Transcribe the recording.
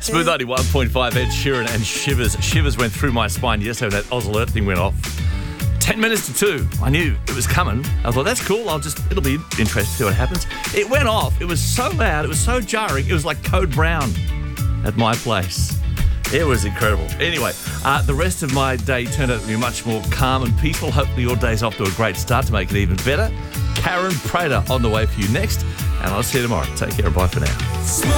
Smooth 91.5, Ed Sheeran and Shivers. Shivers went through my spine yesterday when that Oz Alert thing went off. 10 minutes to 2. I knew it was coming. I thought, that's cool. It'll be interesting to see what happens. It went off. It was so loud. It was so jarring. It was like Code Brown at my place. It was incredible. Anyway, the rest of my day turned out to be much more calm and peaceful. Hopefully your day's off to a great start to make it even better. Karen Prater on the way for you next. And I'll see you tomorrow. Take care. Bye for now.